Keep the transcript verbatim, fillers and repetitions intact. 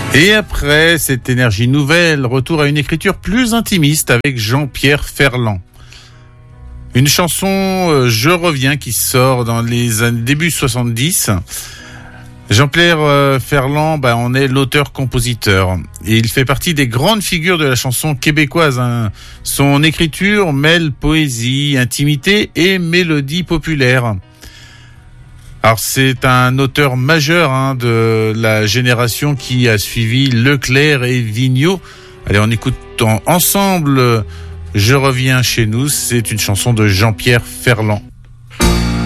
Et après cette énergie nouvelle, retour à une écriture plus intimiste avec Jean-Pierre Ferland. Une chanson euh, Je reviens qui sort dans les années début soixante-dix. Jean-Pierre euh, Ferland, bah, on est l'auteur-compositeur et il fait partie des grandes figures de la chanson québécoise. Hein. Son écriture mêle poésie, intimité et mélodie populaire. Alors c'est un auteur majeur hein, de la génération qui a suivi Leclerc et Vigneault. Allez, on écoute ensemble Je reviens chez nous. C'est une chanson de Jean-Pierre Ferland.